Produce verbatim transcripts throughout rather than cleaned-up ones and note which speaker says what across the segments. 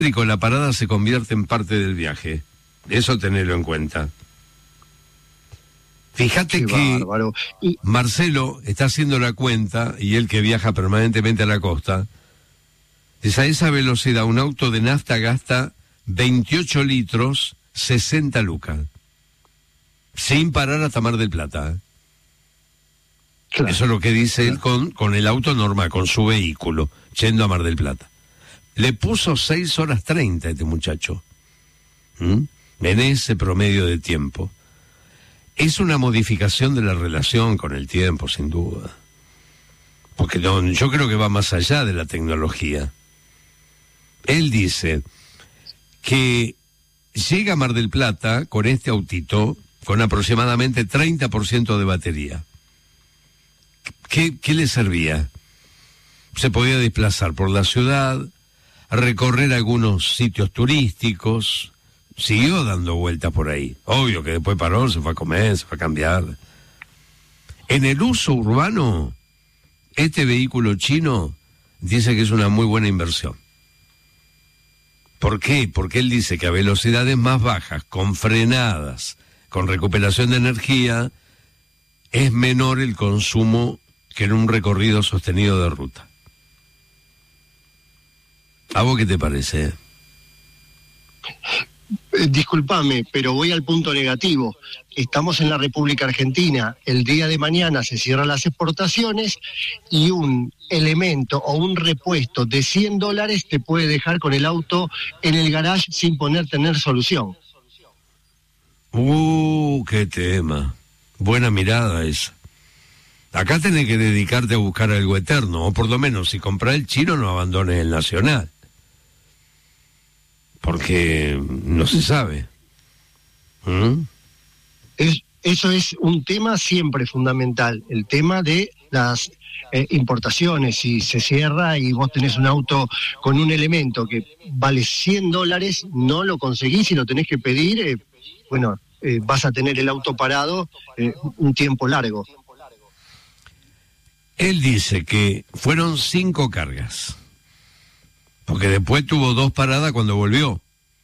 Speaker 1: la parada se convierte en parte del viaje. Eso tenelo en cuenta. Fíjate
Speaker 2: Qué
Speaker 1: que
Speaker 2: bárbaro. Y...
Speaker 1: Marcelo está haciendo la cuenta, y él que viaja permanentemente a la costa, dice, a esa velocidad un auto de nafta gasta veintiocho litros, sesenta lucas. Sin parar hasta Mar del Plata. ¿eh? Claro. Eso es lo que dice claro. él con, con el auto normal, con su vehículo, yendo a Mar del Plata. Le puso seis horas treinta a este muchacho. ¿Mm? En ese promedio de tiempo. Es una modificación de la relación con el tiempo, sin duda. Porque no, yo creo que va más allá de la tecnología. Él dice que llega a Mar del Plata con este autito con aproximadamente treinta por ciento de batería. ¿Qué, qué le servía? Se podía desplazar por la ciudad, recorrer algunos sitios turísticos, siguió dando vueltas por ahí. Obvio que después paró, se fue a comer, se fue a cambiar. En el uso urbano, este vehículo chino dice que es una muy buena inversión. ¿Por qué? Porque él dice que a velocidades más bajas, con frenadas, con recuperación de energía, es menor el consumo que en un recorrido sostenido de ruta. ¿A vos qué te parece?
Speaker 2: Eh, disculpame, pero voy al punto negativo. Estamos en la República Argentina, el día de mañana se cierran las exportaciones y un elemento o un repuesto de cien dólares te puede dejar con el auto en el garage sin poder tener solución.
Speaker 1: Uh, qué tema. Buena mirada esa. Acá tenés que dedicarte a buscar algo eterno, o por lo menos si compras el chino no abandones el nacional. Porque no se sabe. ¿Mm?
Speaker 2: Es, eso es un tema siempre fundamental, el tema de las eh, importaciones. Si se cierra y vos tenés un auto con un elemento que vale cien dólares, no lo conseguís y lo tenés que pedir, eh, bueno, eh, vas a tener el auto parado eh, un tiempo largo.
Speaker 1: Él dice que fueron cinco cargas, porque después tuvo dos paradas cuando volvió.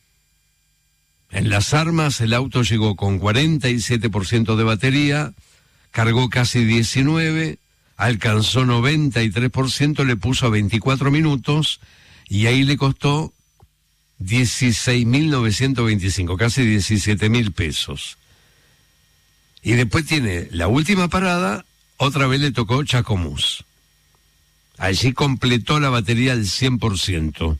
Speaker 1: En Las Armas el auto llegó con cuarenta y siete por ciento de batería, cargó casi diecinueve, alcanzó noventa y tres por ciento, le puso a veinticuatro minutos y ahí le costó dieciséis mil novecientos veinticinco, casi diecisiete mil pesos. Y después tiene la última parada, otra vez le tocó Chascomús. Allí completó la batería al cien por ciento.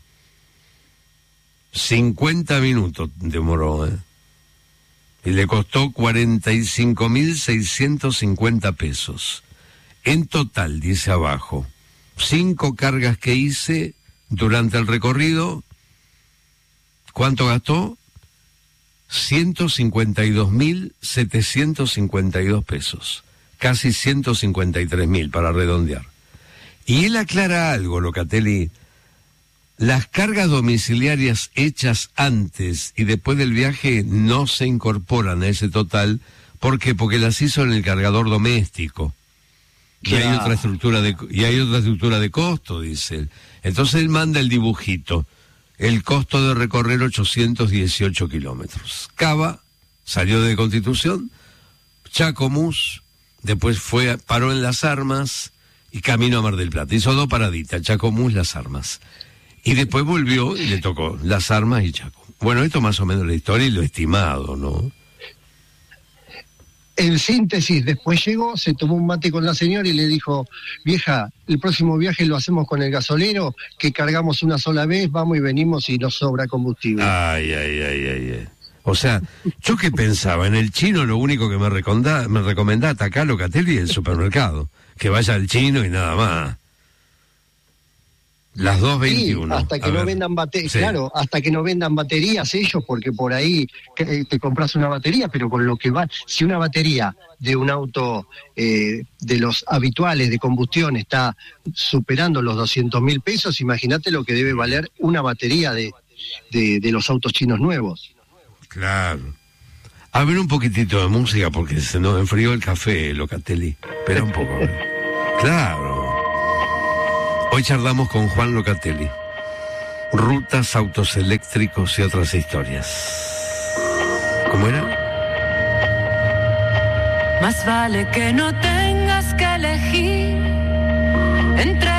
Speaker 1: cincuenta minutos demoró, ¿eh? Y le costó cuarenta y cinco mil seiscientos cincuenta pesos. En total, dice abajo, cinco cargas que hice durante el recorrido, ¿cuánto gastó? ciento cincuenta y dos mil setecientos cincuenta y dos pesos. Casi ciento cincuenta y tres mil para redondear. Y él aclara algo, Locatelli. Las cargas domiciliarias hechas antes y después del viaje no se incorporan a ese total. ¿Por qué? Porque las hizo en el cargador doméstico. Y
Speaker 2: Claro.
Speaker 1: hay otra estructura de y hay otra estructura de costo, dice él. Entonces él manda el dibujito. El costo de recorrer ochocientos dieciocho kilómetros. Cava, salió de Constitución, Chascomús, después fue, paró en Las Armas y camino a Mar del Plata. Hizo dos paraditas, Chascomús, Las Armas. Y después volvió y le tocó Las Armas y Chaco. Bueno, esto más o menos la historia y lo estimado, ¿no?
Speaker 2: En síntesis, después llegó, se tomó un mate con la señora y le dijo, vieja, el próximo viaje lo hacemos con el gasolero, que cargamos una sola vez, vamos y venimos y nos sobra combustible.
Speaker 1: Ay, ay, ay, ay, ay. O sea, yo que pensaba, en el chino lo único que me recomendaba, me recomendaba acá Locatelli el supermercado. Que vaya al chino y nada más. Las dos veintiuno.
Speaker 2: Sí, hasta que
Speaker 1: a
Speaker 2: no
Speaker 1: ver.
Speaker 2: vendan baterías,
Speaker 1: Sí.
Speaker 2: claro, hasta que no vendan baterías ellos, porque por ahí que, te compras una batería, pero con lo que va, si una batería de un auto eh, de los habituales de combustión está superando los doscientos mil pesos, imagínate lo que debe valer una batería de, de, de los autos chinos nuevos.
Speaker 1: Claro. A ver un poquitito de música porque se nos enfrió el café, Locatelli. Espera un poco. ¿eh? Claro. Hoy charlamos con Juan Locatelli. rutas, autos eléctricos y otras historias. ¿Cómo era?
Speaker 3: Más vale que no tengas que elegir entre